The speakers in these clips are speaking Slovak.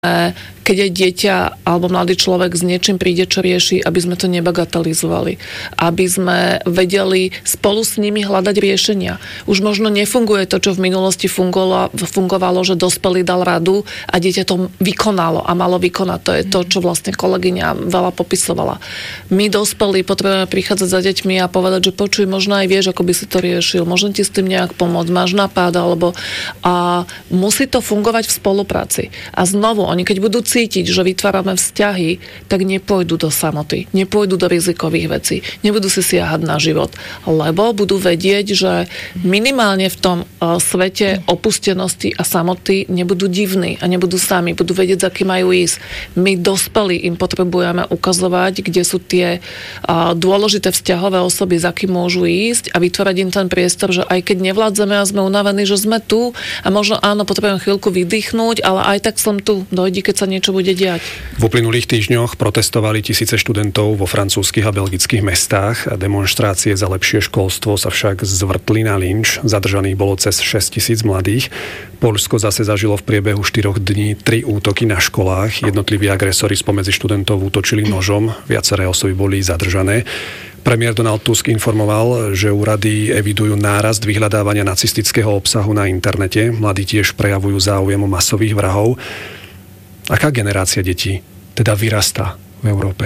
keď aj dieťa alebo mladý človek s niečím príde, čo rieši, aby sme to nebagatelizovali. Aby sme vedeli spolu s nimi hľadať riešenia. Už možno nefunguje to, čo v minulosti fungovalo, že dospelý dal radu a dieťa to vykonalo a malo vykonať. To je to, čo vlastne kolegyňa veľa popisovala. My dospelí potrebujeme prichádzať za deťmi a povedať, že počuj, možno aj vieš, ako by si to riešil. Možno ti s tým nejak pomôcť. Máš nápad, alebo musí to fungovať v spolupráci. A znovu, oni keď budú cítiť, že vytvárame vzťahy, tak nepôjdu do samoty, nepôjdu do rizikových vecí, nebudú si siahať na život, lebo budú vedieť, že minimálne v tom svete opustenosti a samoty nebudú divní a nebudú sami, budú vedieť, za kým majú ísť. My dospelí im potrebujeme ukazovať, kde sú tie dôležité vzťahové osoby, za kým môžu ísť a vytvárať im ten priestor, že aj keď nevládzeme a sme unavení, že sme tu a možno áno, potrebujem chvíľku vydýchnuť, ale aj tak som tu, dojdi, keď sa niečo bude diať. V uplynulých týždňoch protestovali tisíce študentov vo francúzskych a belgických mestách. Demonštrácie za lepšie školstvo sa však zvrtli na lynč. Zadržaných bolo cez 6 000 mladých. Poľsko zase zažilo v priebehu 4 dní 3 útoky na školách. Jednotliví agresori spomedzi študentov útočili nožom. Viaceré osoby boli zadržané. Premiér Donald Tusk informoval, že úrady evidujú nárast vyhľadávania nacistického obsahu na internete. Mladí tiež prejavujú záujem o masových vrahov. Aká generácia detí teda vyrastá v Európe?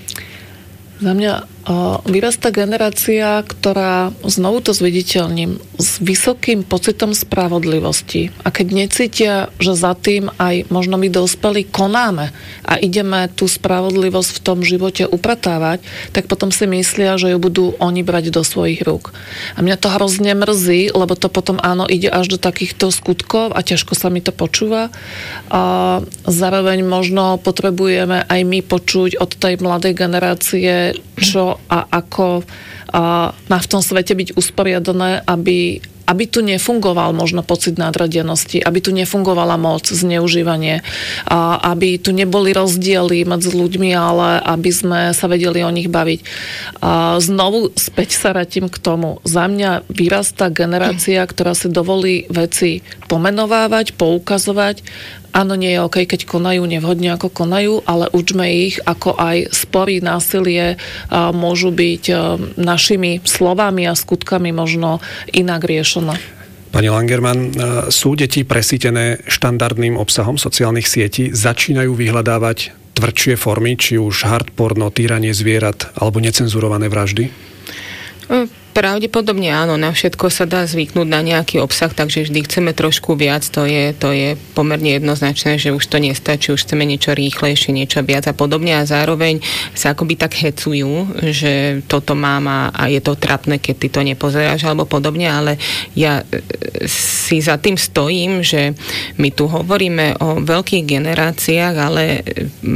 Za mňa vyrastá generácia, ktorá, znovu to zviditeľním, s vysokým pocitom spravodlivosti. A keď necítia, že za tým aj možno my dospelí konáme a ideme tú spravodlivosť v tom živote upratávať, tak potom si myslia, že ju budú oni brať do svojich rúk. A mňa to hrozne mrzí, lebo to potom áno, ide až do takýchto skutkov a ťažko sa mi to počúva. A zároveň možno potrebujeme aj my počuť od tej mladej generácie, čo a ako má v tom svete byť usporiadané, aby tu nefungoval možno pocit nadradenosti, aby tu nefungovala moc, zneužívanie, aby tu neboli rozdiely medzi ľuďmi, ale aby sme sa vedeli o nich baviť. Znovu späť sa vrátim k tomu. Za mňa vyrastá generácia, ktorá si dovolí veci pomenovávať, poukazovať. Áno, nie je OK, keď konajú nevhodne, ako konajú, ale učme ich, ako aj spory, násilie môžu byť našimi slovami a skutkami možno inak riešené. Pani Langerman, sú deti presýtené štandardným obsahom sociálnych sietí? Začínajú vyhľadávať tvrdšie formy, či už hardporno, týranie zvierat alebo necenzurované vraždy? Pravdepodobne áno, na všetko sa dá zvyknúť na nejaký obsah, takže vždy chceme trošku viac, to je pomerne jednoznačné, že už to nestačí, už chceme niečo rýchlejšie, niečo viac a podobne a zároveň sa akoby tak hecujú, že toto mám a je to trapné, keď ty to nepozeráš alebo podobne, ale ja si za tým stojím, že my tu hovoríme o veľkých generáciách, ale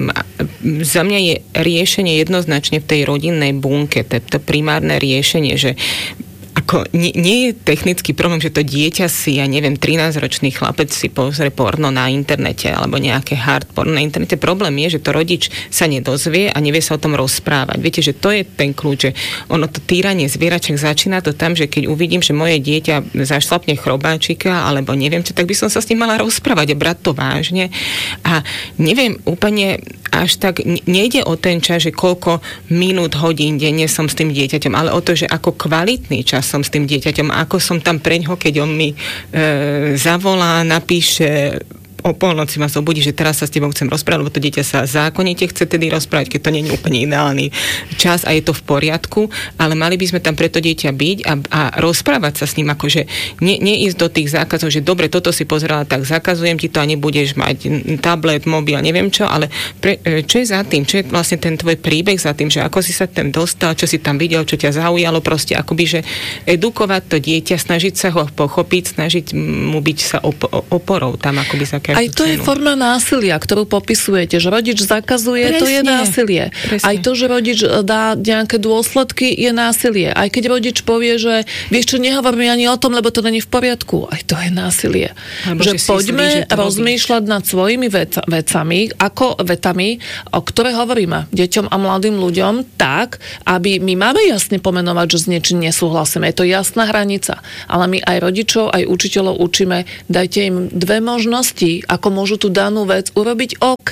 za mňa je riešenie jednoznačne v tej rodinnej bunke, to primárne riešenie, že ako nie je technický problém, že to dieťa si, ja neviem, 13-ročný chlapec si pozrie porno na internete alebo nejaké hard porno na internete. Problém je, že to rodič sa nedozvie a nevie sa o tom rozprávať. Viete, že to je ten kľúč, že ono to týranie zvieraček začína to tam, že keď uvidím, že moje dieťa zašlapne chrobáčika alebo neviem čo, tak by som sa s ním mala rozprávať a brať to vážne. A neviem úplne až tak, nejde o ten čas, že koľko minút, hodín denne som s tým dieťaťom, ale o to, že ako kvalitný čas som s tým dieťaťom, ako som tam preňho, keď on mi zavolá, napíše, o polnoci ma zobudí, že teraz sa s tebou chcem rozprávať, lebo to dieťa sa zákonite chce tedy rozprávať, keď to nie je úplne ideálny čas a je to v poriadku, ale mali by sme tam pre to dieťa byť a rozprávať sa s ním, akože neísť do tých zákazov, že dobre, toto si pozerala, tak zakazujem ti to a nebudeš mať tablet, mobil, neviem čo, ale čo je za tým? Čo je vlastne ten tvoj príbeh za tým, že ako si sa tam dostal, čo si tam videl, čo ťa zaujalo, proste akoby, že edukovať to dieťa, snažiť sa ho pochopiť, snažiť mu byť sa oporou tam akoby za Aj to je forma násilia, ktorú popisujete, že rodič zakazuje, presne, to je násilie. Presne. Aj to, že rodič dá nejaké dôsledky, je násilie. Aj keď rodič povie, že vieš čo, nehovor mi ani o tom, lebo to není v poriadku, aj to je násilie. Alebo že poďme rozmýšľať nad svojimi vecami, ako vetami, o ktoré hovoríme deťom a mladým ľuďom, tak, aby my máme jasne pomenovať, že s niečím nesúhlasíme. Je to jasná hranica. Ale my aj rodičov, aj učiteľov učíme, dajte im dve možnosti, radi, ako môžu tú danú vec urobiť, OK.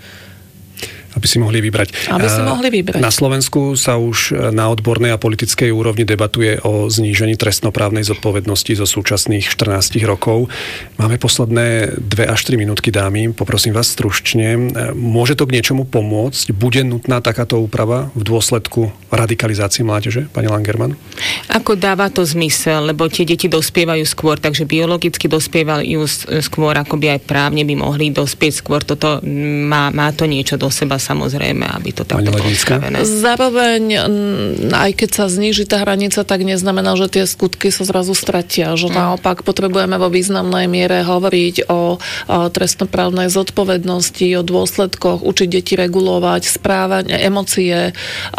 Aby si mohli vybrať. Na Slovensku sa už na odbornej a politickej úrovni debatuje o znížení trestnoprávnej zodpovednosti zo súčasných 14 rokov. Máme posledné 2 až 3 minútky, dámy. Poprosím vás stručne. Môže to k niečomu pomôcť? Bude nutná takáto úprava v dôsledku radikalizácie mládeže, pani Langerman? Ako dáva to zmysel, lebo tie deti dospievajú skôr, takže biologicky dospievajú skôr, ako by aj právne by mohli dospieť skôr. Toto má to niečo do seba, samozrejme, aby to takto bolo spravené. Zároveň, aj keď sa zníži tá hranica, tak neznamená, že tie skutky sa zrazu stratia. Že naopak potrebujeme vo významnej miere hovoriť o trestnoprávnej zodpovednosti, o dôsledkoch, učiť deti regulovať správanie, emócie,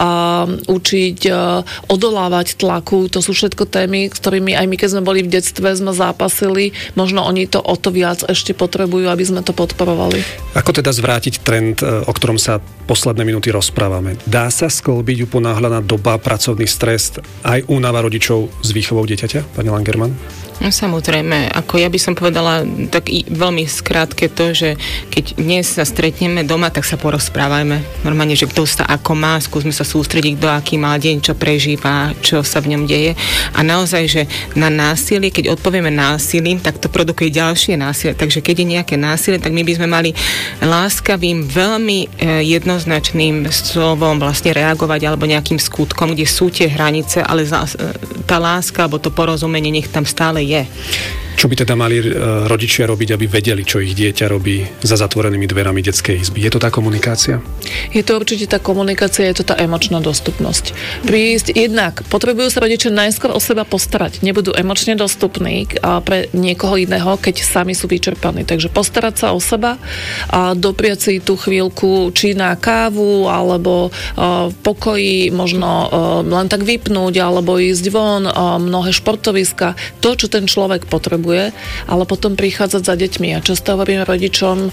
učiť odolávať tlaku. To sú všetko témy, s ktorými aj my, keď sme boli v detstve, sme zápasili. Možno oni to o to viac ešte potrebujú, aby sme to podporovali. Ako teda zvrátiť trend, o ktorom sa posledné minúty rozprávame? Dá sa sklbiť uponáhľaná doba, pracovný stres, aj únava rodičov s výchovou dieťaťa, pani Langerman? No, samozrejme, ako ja by som povedala tak veľmi skrátke to, že keď dnes sa stretneme doma, tak sa porozprávajme. Normálne, že kto sa ako má, skúsme sa sústrediť, kto aký má deň, čo prežíva, čo sa v ňom deje. A naozaj, že na násilie, keď odpovieme násilím, tak to produkuje ďalšie násilie. Takže keď je nejaké násilie, tak my by sme mali láskavým, veľmi jednoznačným slovom vlastne reagovať alebo nejakým skutkom, kde sú tie hranice, ale tá láska alebo to porozumenie nech tam stále je. Čo by teda mali rodičia robiť, aby vedeli, čo ich dieťa robí za zatvorenými dverami detskej izby? Je to tá komunikácia? Je to určite tá komunikácia, je to tá emočná dostupnosť. Prísť jednak, potrebujú sa rodičia najskôr o seba postarať. Nebudú emočne dostupní pre niekoho iného, keď sami sú vyčerpaní. Takže postarať sa o seba a dopriať si tú chvíľku či na kávu, alebo v pokoji možno len tak vypnúť, alebo ísť von, mnohé športoviska. To, čo ten človek potrebuje, ale potom prichádzať za deťmi. A často hovorím rodičom,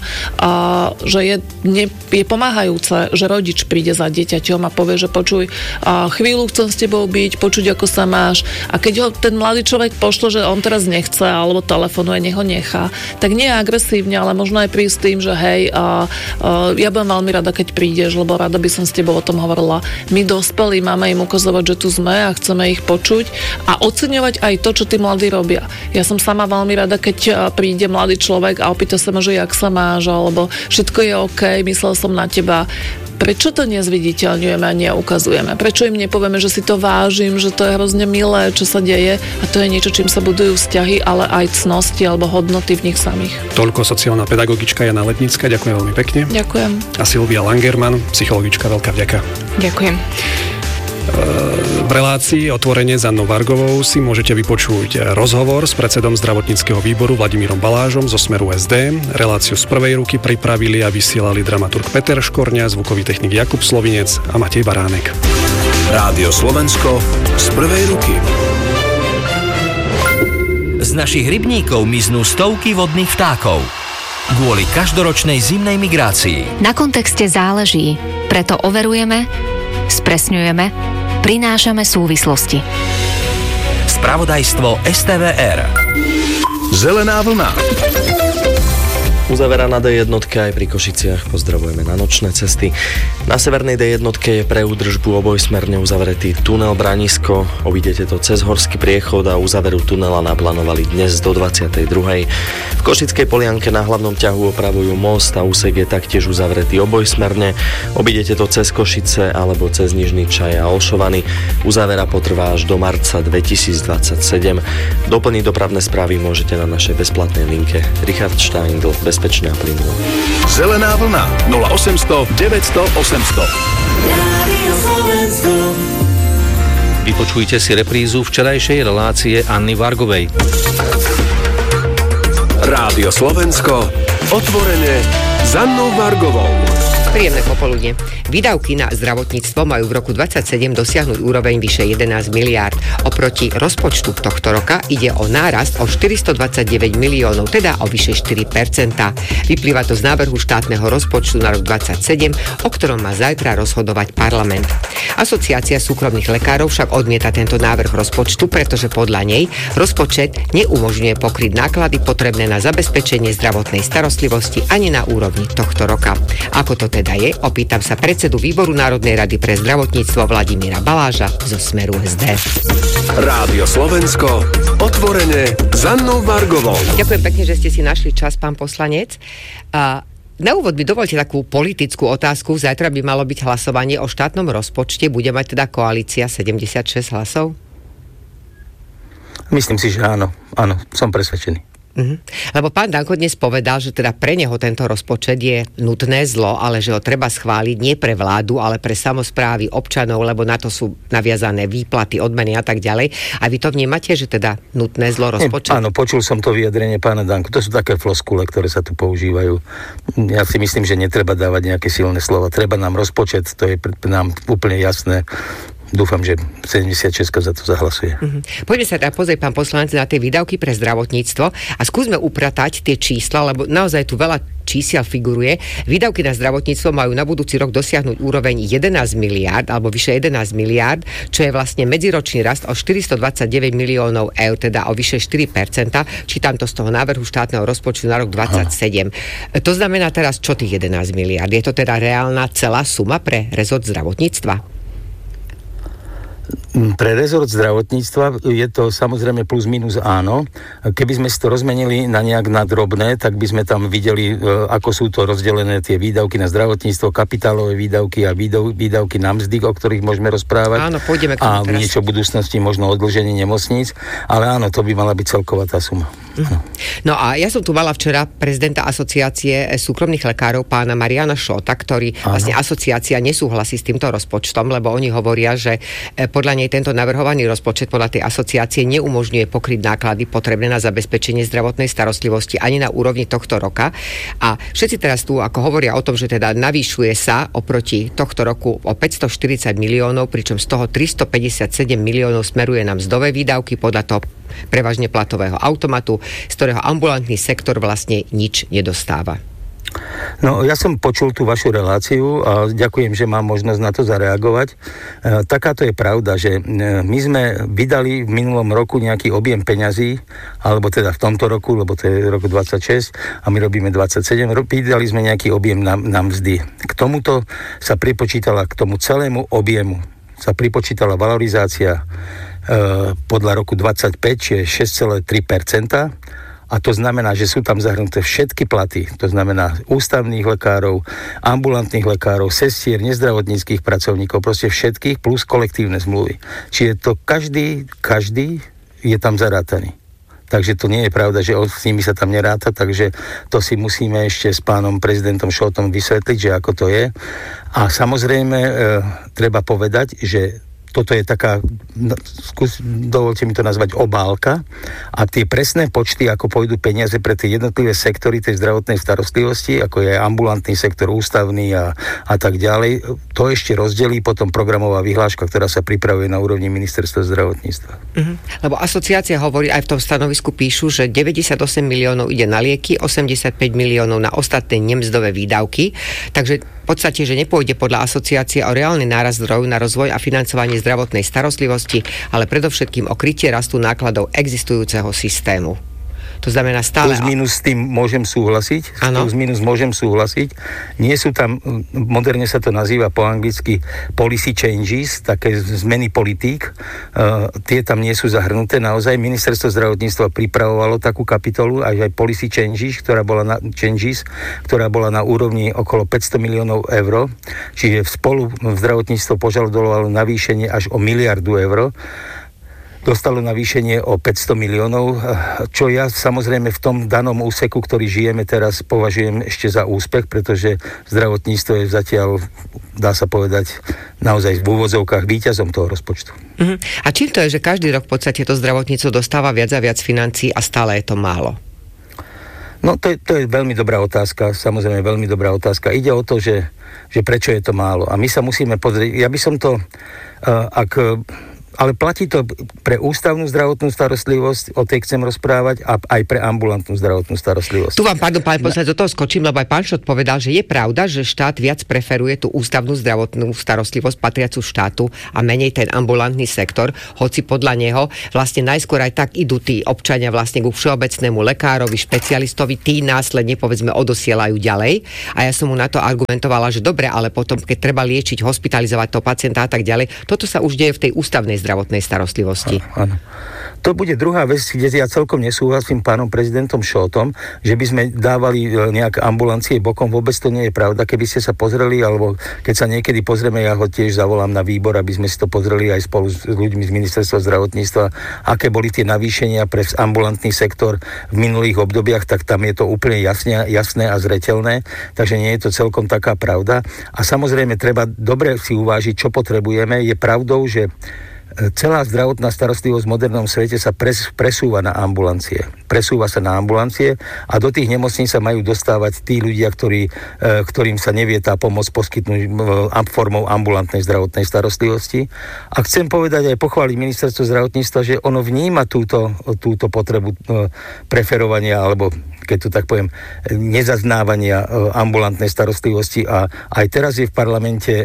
že je pomáhajúce, že rodič príde za dieťaťom a povie, že počuj, chvíľu chcem s tebou byť, počuť, ako sa máš. A keď ho ten mladý človek pošle, že on teraz nechce, alebo telefonuje, nech ho nechá, tak nie agresívne, ale možno aj prísť s tým, že hej, ja budem veľmi rada, keď prídeš, lebo rada by som s tebou o tom hovorila. My dospelí máme im ukazovať, že tu sme a chceme ich počuť a oceňovať aj to, čo tí mladí robia. Ja som sama veľmi rada, keď príde mladý človek a opýta sa ma, že jak sa máš, alebo všetko je OK, myslel som na teba. Prečo to nezviditeľňujeme a neukazujeme? Prečo im nepovieme, že si to vážim, že to je hrozne milé, čo sa deje a to je niečo, čím sa budujú vzťahy, ale aj cnosti alebo hodnoty v nich samých. Toľko sociálna pedagogička Jana Letnická, ďakujem veľmi pekne. Ďakujem. A Silvia Langerman, psychologička, veľká vďaka. Ďakujem. V relácii Otvorenie s Annou Vargovou si môžete vypočuť rozhovor s predsedom zdravotníckeho výboru Vladimírom Balážom zo Smeru SD. Reláciu z prvej ruky pripravili a vysielali dramaturg Peter Škorňa, zvukový technik Jakub Slovinec a Matej Baránek. Rádio Slovensko z prvej ruky. Z našich rybníkov miznú stovky vodných vtákov. Kvôli každoročnej zimnej migrácii. Na kontexte záleží, preto overujeme, spresňujeme, prinášame súvislosti. Spravodajstvo STVR. Zelená vlna. Uzaveraná D1 aj pri Košiciach, pozdravujeme na nočné cesty. Na severnej D1 je pre údržbu obojsmerne uzavretý tunel Branisko. Obídete to cez horský priechod a uzaveru tunela naplánovali dnes do 22. V Košickej Polianke na hlavnom ťahu opravujú most a úsek je taktiež uzavretý obojsmerne. Obídete to cez Košice alebo cez Nižný Čaj a Olšovany. Uzavera potrvá až do marca 2027. Doplniť dopravné správy môžete na našej bezplatnej linke. Richard Steindl, bezpečné a plynulo. Zelená vlna 0800 900 800. Vypočujte si reprízu včerajšej relácie Anny Vargovej. Rádio Slovensko. Otvorene s Annou Vargovou. Príjemné popoludne. Výdavky na zdravotníctvo majú v roku 2027 dosiahnuť úroveň vyše 11 miliárd. Oproti rozpočtu tohto roka ide o nárast o 429 miliónov, teda o vyše 4%. Vyplýva to z návrhu štátneho rozpočtu na rok 2027, o ktorom má zajtra rozhodovať parlament. Asociácia súkromných lekárov však odmieta tento návrh rozpočtu, pretože podľa nej rozpočet neumožňuje pokryť náklady potrebné na zabezpečenie zdravotnej starostlivosti ani na úrovni tohto roka. Ako to teda je, opýtam sa predsedu Výboru Národnej rady pre zdravotníctvo Vladimíra Baláža zo Smeru SD. Rádio Slovensko, otvorene s Annou Vargovou. Ďakujem pekne, že ste si našli čas, pán poslanec. Na úvod mi dovolte takú politickú otázku. Zajtra by malo byť hlasovanie o štátnom rozpočte. Bude mať teda koalícia 76 hlasov? Myslím si, že áno. Áno, som presvedčený. Lebo pán Danko dnes povedal, že teda pre neho tento rozpočet je nutné zlo, ale že ho treba schváliť nie pre vládu, ale pre samosprávy občanov, lebo na to sú naviazané výplaty, odmeny a tak ďalej. A vy to vnímate, že teda nutné zlo rozpočet? Áno, počul som to vyjadrenie pána Danko. To sú také floskule, ktoré sa tu používajú. Ja si myslím, že netreba dávať nejaké silné slova. Treba nám rozpočet, to je nám úplne jasné. Dúfam, že 76 za to zahlasuje. Poďme sa teda pozrieť, pán poslanec, na tie výdavky pre zdravotníctvo a skúsme upratať tie čísla, lebo naozaj tu veľa čísiel figuruje. Výdavky na zdravotníctvo majú na budúci rok dosiahnuť úroveň 11 miliárd, alebo vyše 11 miliárd, čo je vlastne medziročný rast o 429 miliónov eur, teda o vyše 4%. Čítam to z toho návrhu štátneho rozpočtu na rok 2027. To znamená teraz, čo tých 11 miliárd? Je to teda reálna celá suma pre rezort zdravotníctva? Pre rezort zdravotníctva je to samozrejme plus minus áno. Keby sme si to rozmenili na nejak na drobné, tak by sme tam videli, ako sú to rozdelené tie výdavky na zdravotníctvo, kapitálové výdavky a výdavky na mzdy, o ktorých môžeme rozprávať. Áno, pôjdeme k tomu teraz. A niečo v budúcnosti možno odĺženie nemocníc, ale áno, to by mala byť celková tá suma. No a ja som tu mala včera prezidenta asociácie súkromných lekárov, pána Mariana Šota, ktorý vlastne asociácia nesúhlasí s týmto rozpočtom, lebo oni hovoria, že podľa nej tento navrhovaný rozpočet podľa tej asociácie neumožňuje pokryť náklady potrebné na zabezpečenie zdravotnej starostlivosti ani na úrovni tohto roka. A všetci teraz tu ako hovoria o tom, že teda navýšuje sa oproti tohto roku o 540 miliónov, pričom z toho 357 miliónov smeruje na mzdové výdavky, podľa toho prevažne platového automatu, z ktorého ambulantný sektor vlastne nič nedostáva. No, ja som počul tú vašu reláciu a ďakujem, že mám možnosť na to zareagovať. Takáto je pravda, že my sme vydali v minulom roku nejaký objem peňazí, alebo teda v tomto roku, lebo to je roku 26 a my robíme 27, vydali sme nejaký objem na mzdy. K tomuto sa pripočítala, k tomu celému objemu sa pripočítala valorizácia podľa roku 25, čiže 6,3%. A to znamená, že sú tam zahrnuté všetky platy. To znamená ústavných lekárov, ambulantných lekárov, sestier, nezdravotníckych pracovníkov, proste všetkých plus kolektívne zmluvy. Čiže to každý je tam zarátaný. Takže to nie je pravda, že s nimi sa tam neráta, takže to si musíme ešte s pánom prezidentom Šotom vysvetliť, že ako to je. A samozrejme treba povedať, že toto je taká, dovolte mi to nazvať, obálka a tie presné počty, ako pôjdu peniaze pre tie jednotlivé sektory tej zdravotnej starostlivosti, ako je ambulantný sektor, ústavný a tak ďalej, to ešte rozdelí potom programová vyhláška, ktorá sa pripravuje na úrovni ministerstva zdravotníctva. Lebo asociácia hovorí, aj v tom stanovisku píšu, že 98 miliónov ide na lieky, 85 miliónov na ostatné nemzdové výdavky, takže v podstate, že nepôjde podľa asociácie o reálny nárast zdrojov na rozvoj a financovanie zdravotnej starostlivosti, ale predovšetkým o krytie rastu nákladov existujúceho systému. To znamená stále... Plus minus s tým môžem súhlasiť. Áno. Plus minus môžem súhlasiť. Nie sú tam, moderne sa to nazýva po anglicky policy changes, také zmeny politík. Tie tam nie sú zahrnuté. Naozaj ministerstvo zdravotníctva pripravovalo takú kapitolu, aj policy changes, ktorá bola na úrovni okolo 500 miliónov eur. Čiže spolu zdravotníctvo požadovalo navýšenie až o 1 miliardu eur. Dostalo navýšenie o 500 miliónov, čo ja samozrejme v tom danom úseku, ktorý žijeme teraz, považujem ešte za úspech, pretože zdravotníctvo je zatiaľ, dá sa povedať, naozaj v úvodzovkách víťazom toho rozpočtu. A čím to je, že každý rok v podstate to zdravotníctvo dostáva viac a viac financií a stále je to málo? No to je veľmi dobrá otázka, samozrejme veľmi dobrá otázka. Ide o to, že prečo je to málo. A my sa musíme pozrieť, ja by som to, ale platí to pre ústavnú zdravotnú starostlivosť, o tej chcem rozprávať, a aj pre ambulantnú zdravotnú starostlivosť. Tu vám, pardon, pán poslanec, do toho skočím, lebo aj pán Šot povedal, že je pravda, že štát viac preferuje tú ústavnú zdravotnú starostlivosť patriacu štátu a menej ten ambulantný sektor, hoci podľa neho vlastne najskôr aj tak idú tí občania vlastne ku všeobecnému lekárovi, špecialistovi, tí následne povedzme odosielajú ďalej. A ja som mu na to argumentovala, že dobre, ale potom, keď treba liečiť, hospitalizovať toho pacienta a tak ďalej, toto sa už deje v tej ústavnej zdravotnej starostlivosti. Áno. To bude druhá vec, kde ja celkom nesúhlasím pánom prezidentom Šotom, že by sme dávali nejaké ambulancie bokom. Vôbec to nie je pravda. Keby ste sa pozreli, alebo keď sa niekedy pozrieme, ja ho tiež zavolám na výbor, aby sme si to pozreli aj spolu s ľuďmi z ministerstva zdravotníctva, aké boli tie navýšenia pre ambulantný sektor v minulých obdobiach, tak tam je to úplne jasné a zreteľné. Takže nie je to celkom taká pravda. A samozrejme treba dobre si uvážiť, čo potrebujeme. Je pravdou, že celá zdravotná starostlivosť v modernom svete sa presúva na ambulancie. Presúva sa na ambulancie a do tých nemocníc sa majú dostávať tí ľudia, ktorým sa nevie tá pomoc poskytnúť formou ambulantnej zdravotnej starostlivosti. A chcem povedať aj pochváliť ministerstvo zdravotníctva, že ono vníma túto potrebu preferovania, alebo keď to tak poviem, nezaznávania ambulantnej starostlivosti, a aj teraz je v parlamente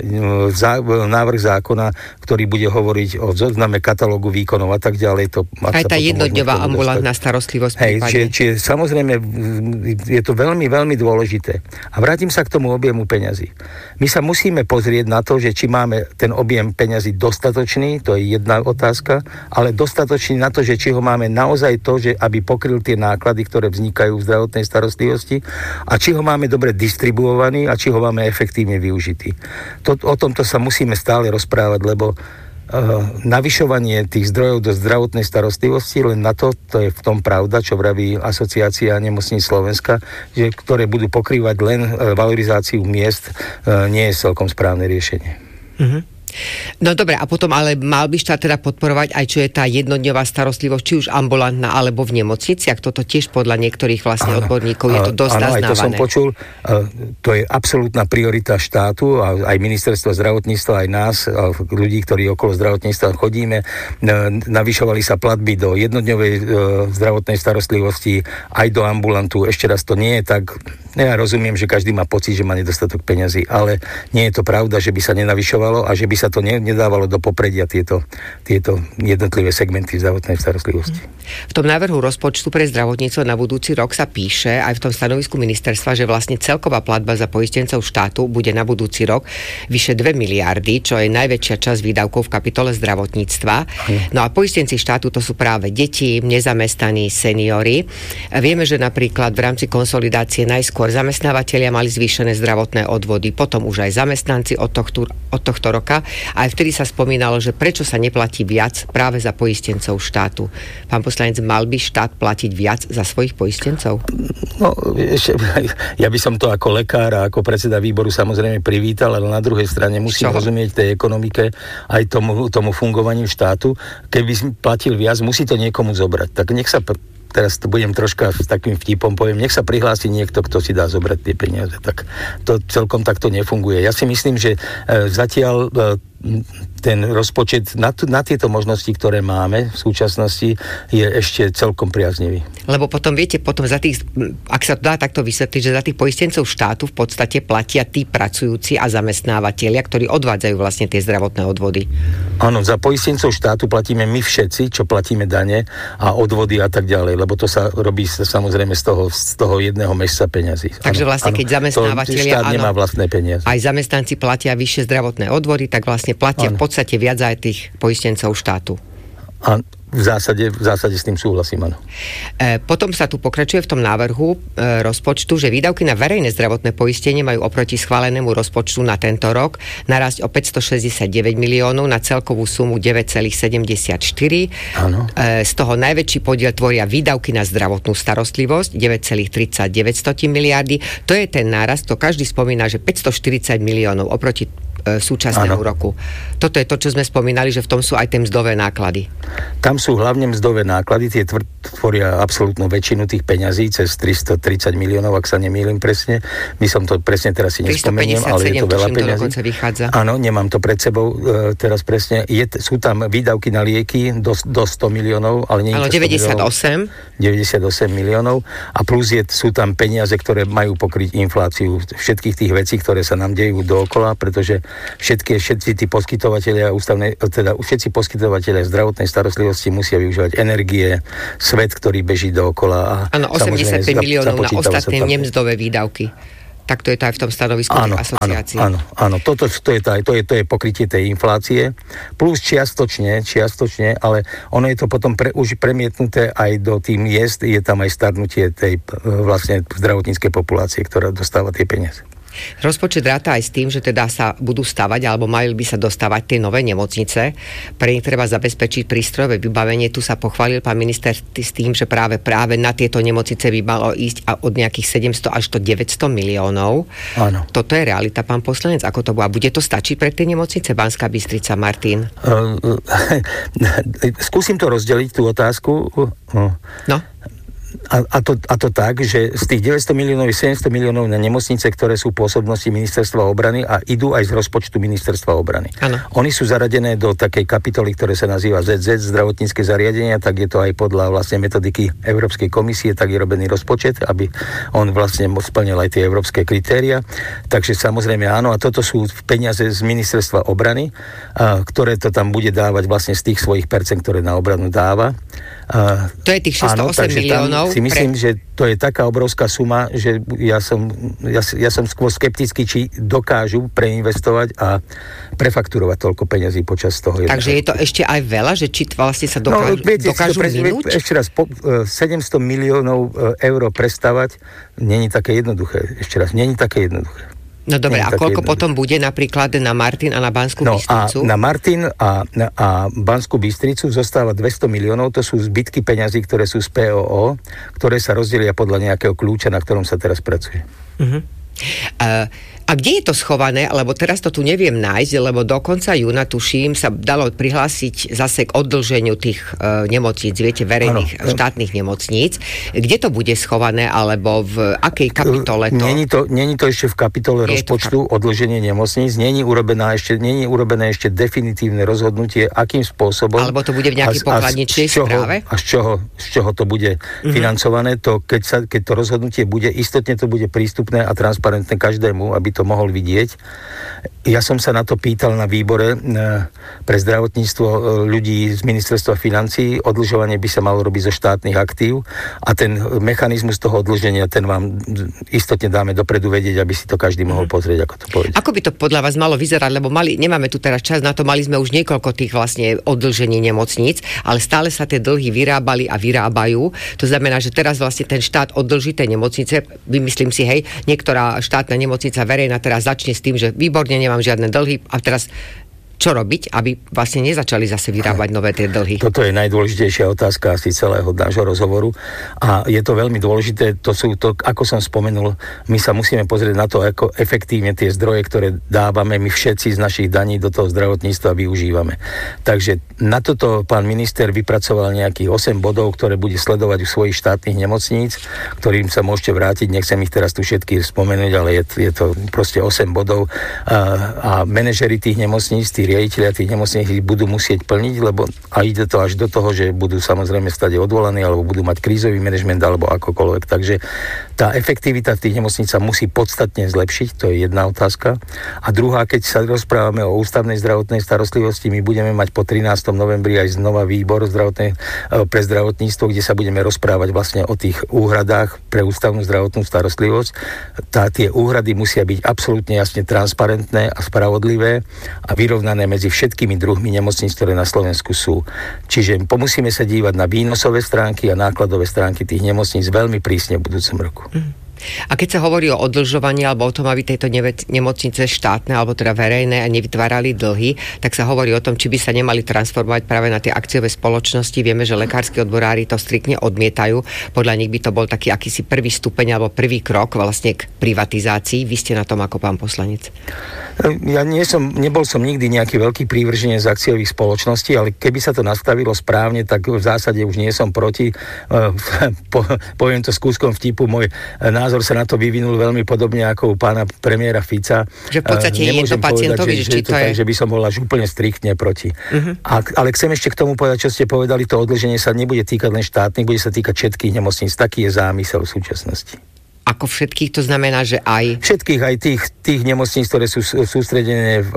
návrh zákona, ktorý bude hovoriť o zozname katalógu výkonov a tak ďalej. Aj tá jednodňová ambulantná starostlivosť. Čiže samozrejme je to veľmi, veľmi dôležité. A vrátim sa k tomu objemu peňazí. My sa musíme pozrieť na to, že či máme ten objem peňazí dostatočný, to je jedna otázka, ale dostatočný na to, že či ho máme naozaj to, že aby pokryl tie náklady, ktoré vznikajú v zdravotnej starostlivosti, a či ho máme dobre distribuovaný a či ho máme efektívne využitý. O tomto sa musíme stále rozprávať, lebo navyšovanie tých zdrojov do zdravotnej starostlivosti, len na to je v tom pravda, čo vraví Asociácia nemocníc Slovenska, že ktoré budú pokrývať len valorizáciu miest, nie je celkom správne riešenie. Mhm. No dobre, a potom ale mal by štát teda podporovať aj čo je tá jednodňová starostlivosť, či už ambulantná alebo v nemocniciach. Toto tiež podľa niektorých vlastne odborníkov je to dosť naznávané. Áno, aj to som počul. To je absolútna priorita štátu a aj ministerstva zdravotníctva, aj nás, ľudí, ktorí okolo zdravotníctva chodíme. Navyšovali sa platby do jednodňovej zdravotnej starostlivosti, aj do ambulantu. Ešte raz, to nie je tak. Ja rozumiem, že každý má pocit, že má nedostatok peňazí, ale nie je to pravda, že by sa nenavyšovalo a že by sa to nedávalo do popredia tieto jednotlivé segmenty zdravotnej starostlivosti. V tom návrhu rozpočtu pre zdravotníctvo na budúci rok sa píše, aj v tom stanovisku ministerstva, že vlastne celková platba za poistencov štátu bude na budúci rok vyše 2 miliardy, čo je najväčšia časť výdavkov v kapitole zdravotníctva. No a poistenci štátu to sú práve deti, nezamestnaní, seniori. Vieme, že napríklad v rámci konsolidácie najskôr zamestnávateľia mali zvýšené zdravotné odvody, potom už aj zamestnanci od tohto roka. A aj vtedy sa spomínalo, že prečo sa neplatí viac práve za poistencov štátu. Pán poslanec, mal by štát platiť viac za svojich poistencov? No, ja by som to ako lekár a ako predseda výboru samozrejme privítal, ale na druhej strane musím rozumieť tej ekonomike aj tomu fungovaniu štátu. Keby platil viac, musí to niekomu zobrať. Tak nech sa teraz to budem troška s takým vtipom poviem, nech sa prihlási niekto, kto si dá zobrať tie peniaze. Tak to celkom takto nefunguje. Ja si myslím, že zatiaľ ten rozpočet na tieto možnosti, ktoré máme v súčasnosti, je ešte celkom priaznivý. Lebo potom, viete, za tých, ak sa to dá takto vysvetliť, že za tých poistencov štátu v podstate platia tí pracujúci a zamestnávateľia, ktorí odvádzajú vlastne tie zdravotné odvody. Áno, za poistencov štátu platíme my všetci, čo platíme dane a odvody a tak ďalej, lebo to sa robí samozrejme z toho jedného mesiaca peňazí. Takže vlastne, keď zamestnávateľia štát nemá vlastné peniaze. Aj zamestnanci platia vyššie zdravotné odvody, tak vlastne platia v podstate viac aj tých poistencov štátu. A v zásade s tým súhlasím, áno. Potom sa tu pokračuje v tom návrhu rozpočtu, že výdavky na verejné zdravotné poistenie majú oproti schválenému rozpočtu na tento rok narásť o 569 miliónov na celkovú sumu 9,74. Áno. Z toho najväčší podiel tvoria výdavky na zdravotnú starostlivosť 9,39 miliardy. To je ten nárast, to každý spomína, že 540 miliónov oproti súčasného roku. Toto je to, čo sme spomínali, že v tom sú aj tie mzdové náklady. Tam sú hlavne mzdové náklady, tie tvoria absolútnu väčšinu tých peňazí, cez 330 miliónov, ak sa nemýlim presne. My som to presne teraz si nespomeniem, ale je to veľa peňazí. Áno, nemám to pred sebou teraz presne. Sú tam výdavky na lieky do 100 miliónov, ale nie je to 98 miliónov a plus sú tam peniaze, ktoré majú pokryť infláciu všetkých tých vecí, ktoré sa nám dejú dookola, pretože všetci tí poskytovatelia všetci poskytovatelia zdravotnej starostlivosti musia využívať energie, svet, ktorý beží dookola. Áno, 85 miliónov na ostatné nemzdové výdavky. Tak to je to aj v tom stanovisku tej asociácie. Áno. To je pokrytie tej inflácie. Plus čiastočne, ale ono je to potom už premietnuté aj do tým miest, je tam aj starnutie tej vlastne zdravotníckej populácie, ktorá dostáva tie peniaze. Rozpočet ráta aj s tým, že teda sa budú stavať alebo mali by sa dostávať tie nové nemocnice. Pre nich treba zabezpečiť prístrojové vybavenie. Tu sa pochválil pán minister s tým, že práve na tieto nemocnice by malo ísť od nejakých 700 až do 900 miliónov. Áno. Toto je realita, pán poslanec. Ako to bude? Bude to stačiť pre tie nemocnice? Banská Bystrica, Martin? Skúsim to rozdeliť, tú otázku. No. A to tak, že z tých 900 miliónov 700 miliónov na nemocnice, ktoré sú pôsobnosti ministerstva obrany a idú aj z rozpočtu ministerstva obrany. Ano. Oni sú zaradené do takej kapitoly, ktoré sa nazýva ZZ, zdravotnícke zariadenia, tak je to aj podľa vlastne metodiky Európskej komisie, tak je robený rozpočet, aby on vlastne splnil aj tie európske kritéria. Takže samozrejme áno, a toto sú peniaze z ministerstva obrany, ktoré to tam bude dávať vlastne z tých svojich percent, ktoré na obranu dáva. To je tých 608 miliónov. Si myslím, že to je taká obrovská suma, že ja som skôr skeptický, či dokážu preinvestovať a prefakturovať toľko peňazí počas toho. Takže je to ešte aj veľa, že či vlastne sa dokážu minúť? Ešte raz, 700 miliónov eur prestavať není také jednoduché. No dobre, a koľko potom bude napríklad na Martin a na Banskú Bystricu? A na Martin a Banskú Bystricu zostáva 200 miliónov, to sú zbytky peňazí, ktoré sú z POO, ktoré sa rozdelia podľa nejakého kľúča, na ktorom sa teraz pracuje. A kde je to schované? Lebo teraz to tu neviem nájsť, lebo do konca júna, tuším, sa dalo prihlásiť zase k oddlženiu tých nemocníc, viete, verejných štátnych nemocníc. Kde to bude schované, alebo v akej kapitole to? Není to ešte v kapitole rozpočtu oddlženie nemocníc, není urobené ešte definitívne rozhodnutie, akým spôsobom. Alebo to bude v nejakej pokladničnej správe? A z čoho to bude financované, to keď to rozhodnutie bude, istotne to bude prístupné a transparentné každému, aby to mohol vidieť. Ja som sa na to pýtal na výbore pre zdravotníctvo ľudí z ministerstva financií. Oddlžovanie by sa malo robiť zo štátnych aktív a ten mechanizmus toho oddlženia, ten vám istotne dáme dopredu vedieť, aby si to každý mohol pozrieť, ako to pôjde. Ako by to podľa vás malo vyzerať, lebo nemáme tu teraz čas na to, mali sme už niekoľko tých vlastne oddlžení nemocníc, ale stále sa tie dlhy vyrábali a vyrábajú. To znamená, že teraz vlastne ten štát oddlží tie nemocnice. Vymyslím si, niektorá štátna nemocnica verejná teraz začne s tým, že výborne, nemám žiadne dlhy a teraz čo robiť, aby vlastne nezačali zase vyrábať nové tie dlhy? Toto je najdôležitejšia otázka asi celého nášho rozhovoru a je to veľmi dôležité, ako som spomenul, my sa musíme pozrieť na to, ako efektívne tie zdroje, ktoré dávame my všetci z našich daní do toho zdravotníctva využívame. Takže na toto pán minister vypracoval nejakých 8 bodov, ktoré bude sledovať u svojich štátnych nemocníc, ktorým sa môžete vrátiť, nechcem ich teraz tu všetky spomenúť, ale je to proste 8 bodov a manažeri tých nemocníc, riaditelia tých nemocníc budú musieť plniť, a ide to až do toho, že budú samozrejme stade odvolaní, alebo budú mať krízový manažment, alebo akokoľvek. Takže tá efektivita v tých nemocníc sa musí podstatne zlepšiť, to je jedna otázka. A druhá, keď sa rozprávame o ústavnej zdravotnej starostlivosti, my budeme mať po 13. novembri aj znova výbor pre zdravotníctvo, kde sa budeme rozprávať vlastne o tých úhradách pre ústavnú zdravotnú starostlivosť. Tie úhrady musia byť absolútne jasne transparentné a spravodlivé a vyrovnané medzi všetkými druhmi nemocníc, ktoré na Slovensku sú. Čiže musíme sa dívať na výnosové stránky a nákladové stránky tých nemocníc veľmi prísne v budúcom roku. A keď sa hovorí o oddlžovaní alebo o tom, aby tieto nemocnice štátne alebo teda verejné nevytvárali dlhy, tak sa hovorí o tom, či by sa nemali transformovať práve na tie akciové spoločnosti. Vieme, že lekársky odborári to striktne odmietajú. Podľa nich by to bol taký akýsi prvý stupeň alebo prvý krok vlastne k privatizácii. Vy ste na tom ako pán poslanec? Ja nebol som nikdy nejaký veľký prívrženec z akciových spoločností, ale keby sa to nastavilo správne, tak v zásade už nie som proti. Poviem to s kúskom vtipu, môj názor sa na to vyvinul veľmi podobne ako u pána premiéra Fica. Že v podstate je to pacientovi, že to je... že by som bol až úplne striktne proti. Ale chcem ešte k tomu povedať, čo ste povedali, to odĺženie sa nebude týkať len štátnych, bude sa týkať všetkých nemocníc. Taký je zámysel v súčasnosti. Ako všetkých, to znamená, že aj... Všetkých, aj tých nemocníc, ktoré sú sústredené v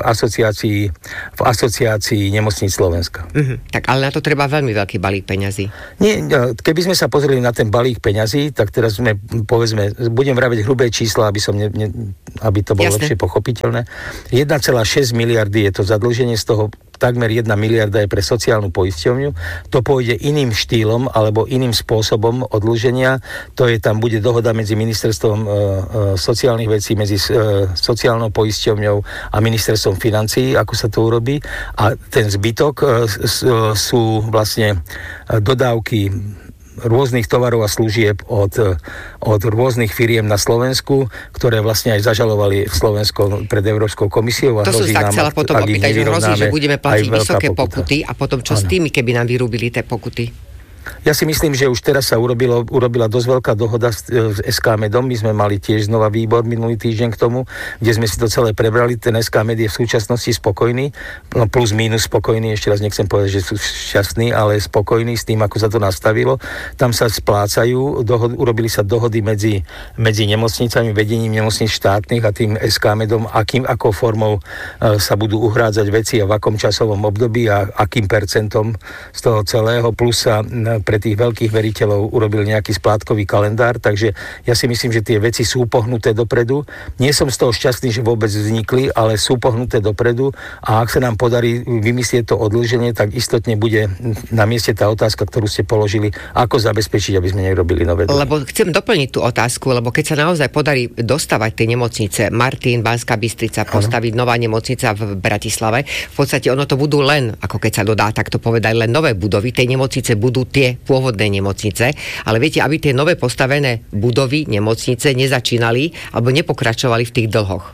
asociácii nemocníc Slovenska. Tak ale na to treba veľmi veľký balík peňazí. Nie, keby sme sa pozreli na ten balík peňazí, tak teraz budem vraviť hrubé čísla, aby to bolo lepšie pochopiteľné. 1,6 miliardy je to zadlženie, z toho takmer 1 miliarda je pre sociálnu poisťovňu. To pôjde iným štýlom alebo iným spôsobom odlúženia. Tam bude dohoda medzi ministerstvom sociálnych vecí, medzi sociálnou poisťovňou a ministerstvom financií, ako sa to urobí. A ten zbytok sú vlastne dodávky rôznych tovarov a služieb od rôznych firiem na Slovensku, ktoré vlastne aj zažalovali Slovensko pred Európskou komisiou. To som sa chcela potom opýtať, že hrozí, že budeme platiť vysoké pokuty a potom čo s tými, keby nám vyrúbili tie pokuty? Ja si myslím, že už teraz sa urobila dosť veľká dohoda s SK Medom. My sme mali tiež znova výbor minulý týždeň k tomu, kde sme si to celé prebrali. Ten SK Med je v súčasnosti spokojný, no plus mínus spokojný, ešte raz nechcem povedať, že sú šťastní, ale spokojní s tým, ako sa to nastavilo. Tam sa splácajú, urobili sa dohody medzi nemocnicami, vedením nemocnic štátnych a tým SK Medom, akou formou sa budú uhrádzať veci a v akom časovom období a akým percentom z toho celého, plus sa pre tých veľkých veriteľov urobil nejaký splátkový kalendár, takže ja si myslím, že tie veci sú pohnuté dopredu. Nie som z toho šťastný, že vôbec vznikli, ale sú pohnuté dopredu a ak sa nám podarí vymyslieť to odĺženie, tak istotne bude na mieste tá otázka, ktorú ste položili, ako zabezpečiť, aby sme nerobili nové dlhy. Lebo chcem doplniť tú otázku, lebo keď sa naozaj podarí dostavať tie nemocnice, Martin, Banská Bystrica, postaviť nová nemocnica v Bratislave, v podstate ono to budú len, ako keď sa dodá, tak to povedať, len nové budovy. Tie nemocnice budú tie pôvodné nemocnice, ale viete, aby tie nové postavené budovy, nemocnice nezačínali alebo nepokračovali v tých dlhoch.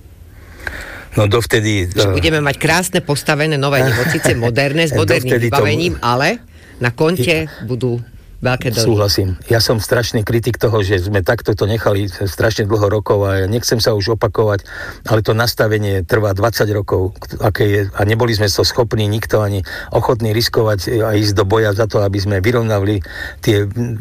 No dovtedy... Že budeme mať krásne postavené nové nemocnice, moderné, s moderným vybavením, ale na konte budú veľké dlhy. Súhlasím. Ja som strašný kritik toho, že sme takto to nechali strašne dlho rokov a ja nechcem sa už opakovať, ale to nastavenie trvá 20 rokov, aké je, a neboli sme to schopní, nikto ani ochotný riskovať a ísť do boja za to, aby sme vyrovnali tie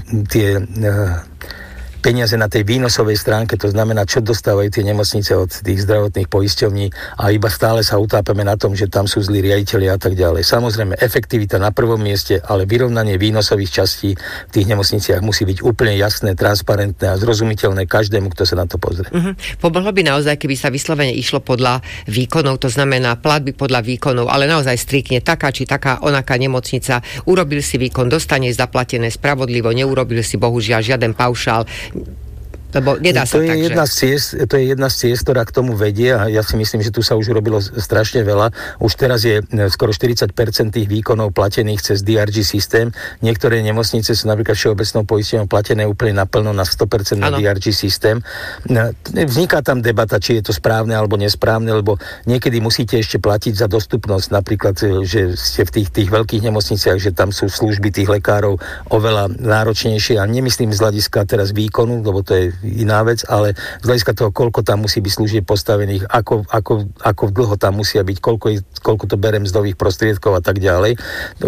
peniaze na tej výnosovej stránke, to znamená, čo dostávajú tie nemocnice od tých zdravotných poisťovní a iba stále sa utápeme na tom, že tam sú zlí riaditelia a tak ďalej. Samozrejme, efektivita na prvom mieste, ale vyrovnanie výnosových častí v tých nemocniciach musí byť úplne jasné, transparentné a zrozumiteľné každému, kto sa na to pozrie. Pomohlo by naozaj, keby sa vyslovene išlo podľa výkonov, to znamená platby podľa výkonov, ale naozaj striktne taká či taká onaká nemocnica, urobil si výkon, dostane zaplatené spravodlivo, neurobil si bohužiaľ žiaden paušál. Lebo nedá sa tak, to je jedna z ciest, ktorá k tomu vedie a ja si myslím, že tu sa už urobilo strašne veľa. Už teraz je skoro 40% tých výkonov platených cez DRG systém. Niektoré nemocnice sú napríklad všeobecnou poisťovňou platené úplne naplno na 100% na DRG systém. Vzniká tam debata, či je to správne alebo nesprávne, lebo niekedy musíte ešte platiť za dostupnosť, napríklad, že ste v tých veľkých nemocniciach, že tam sú služby tých lekárov oveľa náročnejšie a nemyslím z hľadiska teraz výkonu, lebo to je iná vec, ale z hľadiska toho, koľko tam musí byť služieb postavených, ako dlho tam musia byť, koľko to bere mzdových prostriedkov a tak ďalej.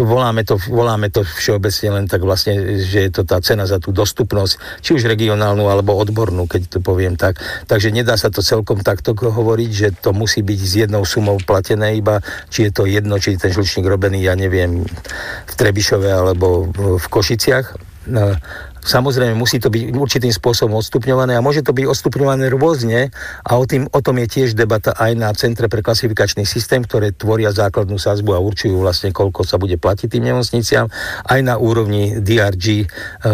Voláme to všeobecne len tak vlastne, že je to tá cena za tú dostupnosť, či už regionálnu alebo odbornú, keď to poviem tak. Takže nedá sa to celkom takto hovoriť, že to musí byť s jednou sumou platené iba, či je to jedno, či ten žlčník robený, ja neviem, v Trebišove alebo v Košiciach. Samozrejme, musí to byť určitým spôsobom odstupňované a môže to byť odstupňované rôzne a o tom je tiež debata aj na Centre pre klasifikačný systém, ktoré tvoria základnú sadzbu a určujú vlastne, koľko sa bude platiť tým nemocniciam, aj na úrovni DRG,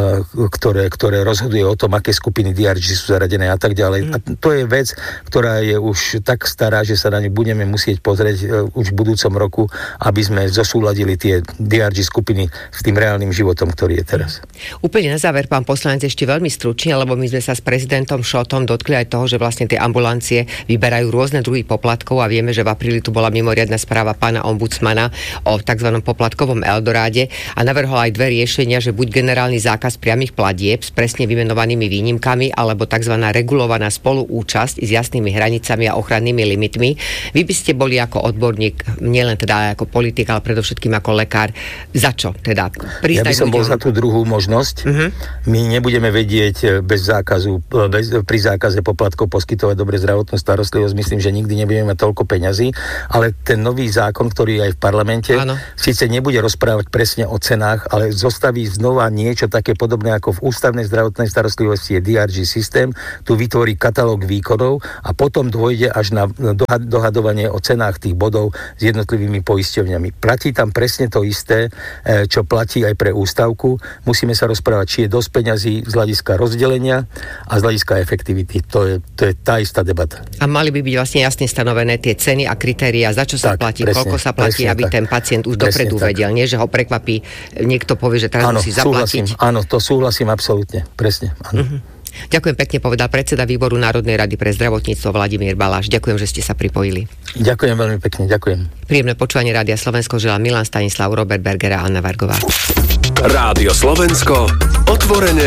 ktoré rozhoduje o tom, aké skupiny DRG sú zaradené a tak ďalej. A to je vec, ktorá je už tak stará, že sa na ňu budeme musieť pozrieť už v budúcom roku, aby sme zosúladili tie DRG skupiny s tým reálnym životom, ktorý je teraz. Úplne na záver záver, pán poslanec, ešte veľmi stručne, lebo my sme sa s prezidentom Šotom dotkli aj toho, že vlastne tie ambulancie vyberajú rôzne druhy poplatkov a vieme, že v apríli tu bola mimoriadna správa pána ombudsmana o tzv. Poplatkovom Eldoráde a navrhol aj dve riešenia, že buď generálny zákaz priamych platieb s presne vymenovanými výnimkami, alebo tzv. Regulovaná spoluúčasť s jasnými hranicami a ochrannými limitmi. Vy by ste boli ako odborník, nielen teda ako politik, ale predovšetkým ako lekár. Za čo? Teda ja by som bol za tú druhú možnosť. My nebudeme vedieť pri zákaze poplatkov poskytovať dobre zdravotnú starostlivosť. Myslím, že nikdy nebudeme mať toľko peňazí, ale ten nový zákon, ktorý je aj v parlamente, síce nebude rozprávať presne o cenách, ale zostaví znova niečo také podobné ako v ústavnej zdravotnej starostlivosti je DRG systém. Tu vytvorí katalóg výkonov a potom dôjde až na dohadovanie o cenách tých bodov s jednotlivými poisťovňami. Platí tam presne to isté, čo platí aj pre ústavku. Musíme sa rozprávať, či je dosť peňazí z hľadiska rozdelenia a z hľadiska efektivity. To je tá istá debata. A mali by byť vlastne jasne stanovené tie ceny a kritériá, za čo sa platí, presne, koľko sa platí, aby ten pacient už dopredu vedel. Nie, že ho prekvapí, niekto povie, že teraz musí zaplatiť. Áno, to súhlasím absolútne. Presne, áno. Ďakujem pekne, povedal predseda výboru Národnej rady pre zdravotníctvo Vladimír Baláš. Ďakujem, že ste sa pripojili. Ďakujem veľmi pekne, ďakujem. Príjemné počúvanie Rádia Slovensko želá Milan Stanislav, Robert Berger a Anna Vargová. Rádio Slovensko, otvorené